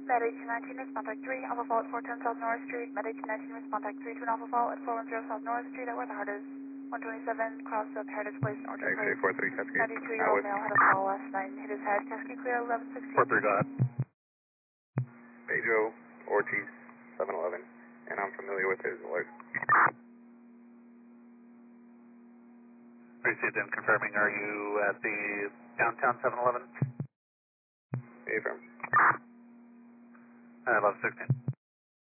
Medage 19, respond type 3, Alpha Fall at 410 South North Street. Medage 19, respond type 3 to an Alpha Fall at 410 South North Street, at where the heart is. 127, cross of Heritage Place, Orchard Place. 43, Cascade. 92-year-old male had a fall last night and hit his head. Cascade clear, 1116. 43, go ahead. Pedro Ortiz, 711, and I'm familiar with his alert. Received and confirming, are you at the downtown 711? Affirm. 1116.